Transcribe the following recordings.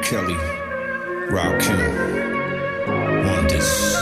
Kelly, Rakim, Wonders.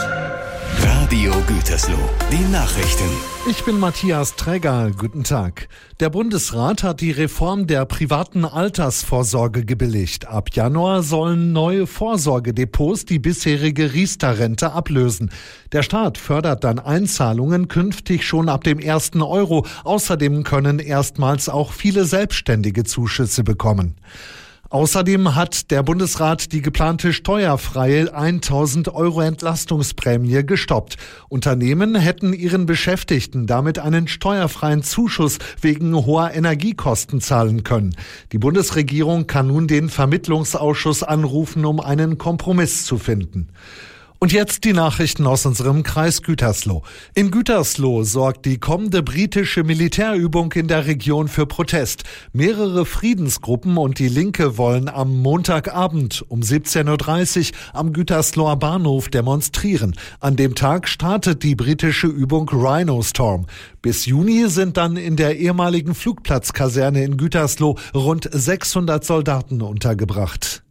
Radio Gütersloh, die Nachrichten. Ich bin Matthias Träger. Guten Tag. Der Bundesrat hat die Reform der privaten Altersvorsorge gebilligt. Ab Januar sollen neue Vorsorgedepots die bisherige Riester-Rente ablösen. Der Staat fördert dann Einzahlungen künftig schon ab dem ersten Euro. Außerdem können erstmals auch viele Selbstständige Zuschüsse bekommen. Außerdem hat der Bundesrat die geplante steuerfreie 1.000 Euro Entlastungsprämie gestoppt. Unternehmen hätten ihren Beschäftigten damit einen steuerfreien Zuschuss wegen hoher Energiekosten zahlen können. Die Bundesregierung kann nun den Vermittlungsausschuss anrufen, um einen Kompromiss zu finden. Und jetzt die Nachrichten aus unserem Kreis Gütersloh. In Gütersloh sorgt die kommende britische Militärübung in der Region für Protest. Mehrere Friedensgruppen und die Linke wollen am Montagabend um 17.30 Uhr am Gütersloher Bahnhof demonstrieren. An dem Tag startet die britische Übung Rhino Storm. Bis Juni sind dann in der ehemaligen Flugplatzkaserne in Gütersloh rund 600 Soldaten untergebracht.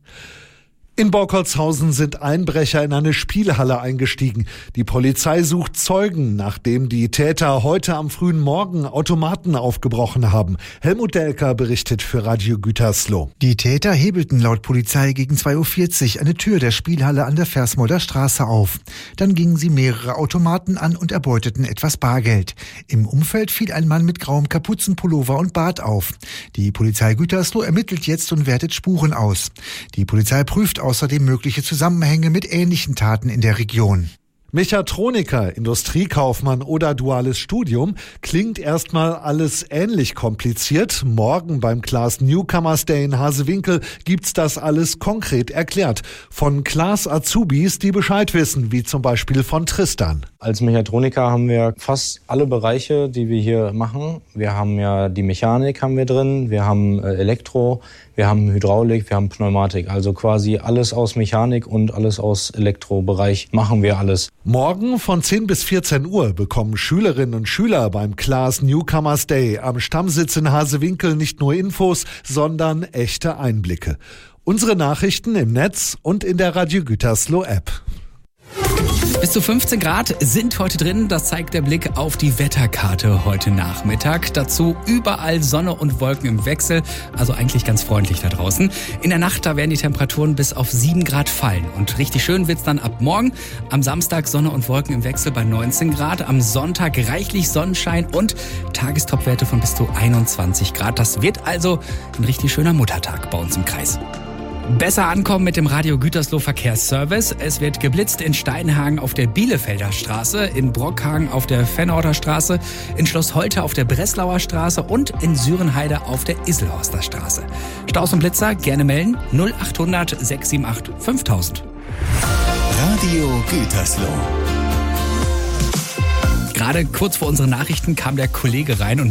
In Borkolzhausen sind Einbrecher in eine Spielhalle eingestiegen. Die Polizei sucht Zeugen, nachdem die Täter heute am frühen Morgen Automaten aufgebrochen haben. Helmut Delker berichtet für Radio Gütersloh. Die Täter hebelten laut Polizei gegen 2.40 Uhr eine Tür der Spielhalle an der Versmolder Straße auf. Dann gingen sie mehrere Automaten an und erbeuteten etwas Bargeld. Im Umfeld fiel ein Mann mit grauem Kapuzenpullover und Bart auf. Die Polizei Gütersloh ermittelt jetzt und wertet Spuren aus. Die Polizei prüft außerdem mögliche Zusammenhänge mit ähnlichen Taten in der Region. Mechatroniker, Industriekaufmann oder duales Studium klingt erstmal alles ähnlich kompliziert. Morgen beim Claas Newcomers Day in Hasewinkel gibt's das alles konkret erklärt. Von Claas Azubis, die Bescheid wissen, wie zum Beispiel von Tristan. Als Mechatroniker haben wir fast alle Bereiche, die wir hier machen. Wir haben ja die Mechanik haben wir drin, wir haben Elektro, wir haben Hydraulik, wir haben Pneumatik. Also quasi alles aus Mechanik und alles aus Elektrobereich machen wir alles. Morgen von 10 bis 14 Uhr bekommen Schülerinnen und Schüler beim Claas Newcomers Day am Stammsitz in Hasewinkel nicht nur Infos, sondern echte Einblicke. Unsere Nachrichten im Netz und in der Radio Gütersloh App. Bis zu 15 Grad sind heute drin. Das zeigt der Blick auf die Wetterkarte heute Nachmittag. Dazu überall Sonne und Wolken im Wechsel. Also eigentlich ganz freundlich da draußen. In der Nacht, da werden die Temperaturen bis auf 7 Grad fallen. Und richtig schön wird's dann ab morgen. Am Samstag Sonne und Wolken im Wechsel bei 19 Grad. Am Sonntag reichlich Sonnenschein und Tagestopwerte von bis zu 21 Grad. Das wird also ein richtig schöner Muttertag bei uns im Kreis. Besser ankommen mit dem Radio Gütersloh Verkehrsservice. Es wird geblitzt in Steinhagen auf der Bielefelder Straße, in Brockhagen auf der Fennauter Straße, in Schloss Holte auf der Breslauer Straße und in Sürenheide auf der Isselhorster Straße. Staus und Blitzer gerne melden 0800 678 5000. Radio Gütersloh. Gerade kurz vor unseren Nachrichten kam der Kollege rein und